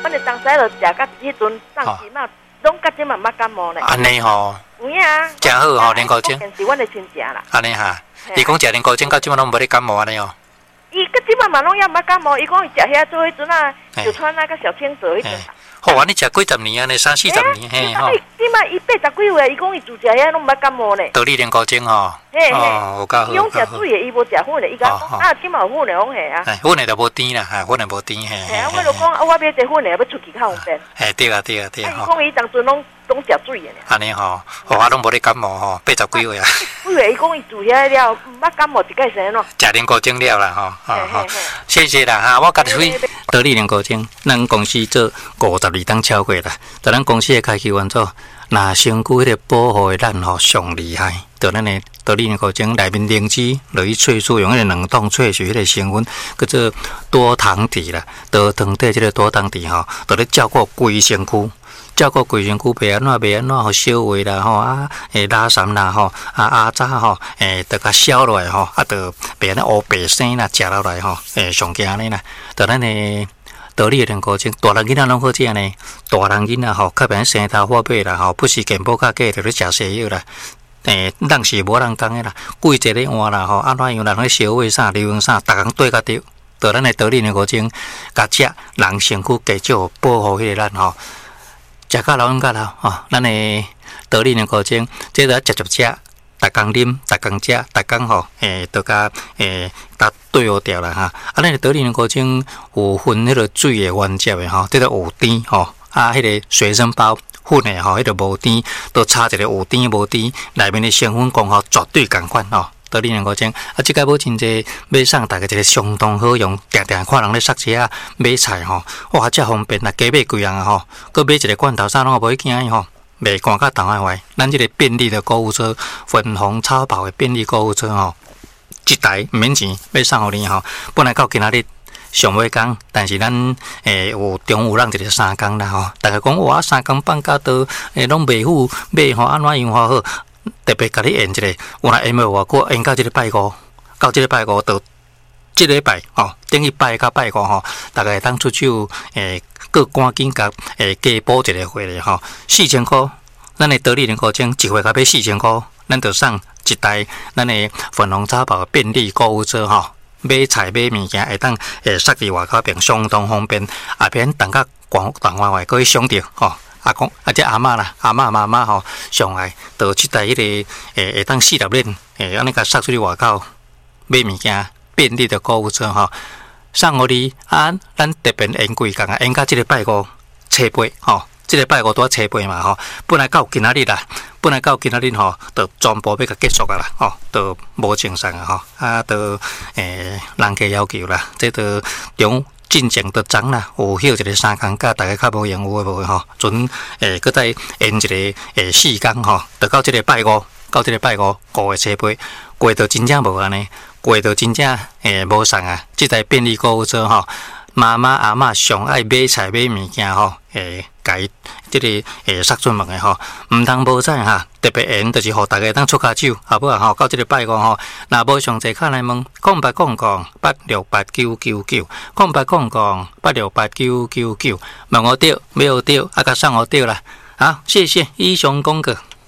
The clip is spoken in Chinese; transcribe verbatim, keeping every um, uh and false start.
阮的当时就食到迄阵上期嘛，拢甲即嘛捌感冒呢。 安尼吼， 有影。 真好吼，莲菇精。 是阮的亲戚啦。 安尼哈，伊讲食莲菇精到即嘛拢无咧感冒安尼哦。 伊个即嘛嘛拢也捌感冒，伊讲伊食遐做迄阵啊，就穿那个小青蛇迄阵。 好啊，你食几十年安尼，三四十年嘿吼。 即嘛伊八十几岁，伊讲伊自食遐拢捌感冒呢。 道理莲菇精吼。 嘿嘿。 哦，有够好。 伊讲食水的，伊无食粉的，伊讲啊，即嘛有粉的，讲嘿啊。 粉的就无甜啦，哈，粉的无甜嘿。 嘿啊，我就讲啊，我买一粉的，要出去较方便。 嘿，对啊，对啊，对啊。 伊讲伊当阵拢拢食水的。 安尼吼，我啊拢无咧感冒吼，八十几岁啊。 几岁？伊讲伊住遐了，捌感冒一届生咯。 食莲菇精了啦吼，吼吼，谢谢啦哈，我家己会得力莲菇精，咱公司做五十二档超过啦，在咱公司的开启原则，那身躯迄个保护的咱吼上厉害。就咱的得力莲菇精内面灵芝，落去萃取用迄个冷冻萃取迄个成分，叫做多糖体啦，多糖体即个多糖体吼，就咧照顾规身躯。照顾规身躯袂安怎袂安怎吼，小胃啦吼啊，诶拉痰啦吼，啊阿渣吼，诶得甲消落来吼，啊得袂安尼乌白生啦，食落来吼，诶上惊安尼啦，就咱诶得力莲菇精，大人囡仔拢好食呢，大人囡仔吼，较别生头发白啦吼，不是健保较价，着咧食西药啦。诶，人是无人讲诶啦，季节咧换啦吼，安怎样人咧小胃啥、流行啥，逐工对甲对，就咱诶得力莲菇精，甲食人身躯加少保护迄个咱吼。食到老人家啦，吼，咱诶得力莲菇精，即个直接食，逐工啉，逐工食，逐工吼，诶，都甲诶，甲对好掉啦哈。啊，咱诶得力莲菇精有分迄个水诶原汁诶吼，即个有甜吼，啊，迄个随身包粉诶吼，迄个无甜，都差一个有甜无甜，内面诶成分功效绝对共款吼。得力莲菇精，啊，即个无真济买送大家一个相当好用，定定看人咧塞车啊买菜吼，哇，遮方便啊，加买几样啊吼，佮买一个罐头啥拢无要惊伊吼，袂寒甲冻坏坏。咱即个便利的购物车，粉红超跑的便利购物车吼，一台毋免钱，买送互你吼。本来到今仔日上尾工，但是咱诶有中午人一个三工啦吼，大家讲哇三工放假都诶拢袂赴买吼，安怎样好好？特别甲你演一个，有若演无偌久，演到即个拜五，到即个拜五到即个礼拜吼，等于拜到拜五吼，大家当出手诶，各赶紧甲诶加补一个货咧吼，四千箍，咱诶得力莲菇精一回甲要四千箍，咱就送一台咱诶粉红茶包便利购物车吼，买菜买物件会当诶塞伫外口边相当方便，后边等甲广东外外可以上着吼。阿公啊，这阿嬷啦，阿嬷妈妈吼，上来就即台迄个诶，会当四十链，诶，安尼甲塞出去外口买物件，便利的购物车吼，送互你啊，咱特别演几工啊，演到即个拜五初八吼，即个拜五拄啊初八嘛吼，本来到今仔日啦，本来到今仔日吼，就全部要甲结束啊啦，吼，就无正常啊吼，啊，就诶人家要求啦，这就中。进前就涨啦，有休一个三工假，大家较无闲有诶无吼，阵诶，搁再延一个诶四工吼，就到即个拜五，到即个拜五，五月初八，过到真正无安尼，过到真正诶无送啊，即台便利购物车吼，妈妈阿嬷上爱买菜买物件吼，诶，甲伊即个诶塞出门诶吼，毋通无采哈，特别闲就是互大家当出骹手，好不好吼？到即个拜五吼，若无详细看来问，空八空空八六八九九九，空八空空八六八九九九，问我对，没有对，啊，甲送我对啦，好，谢谢，以上讲过。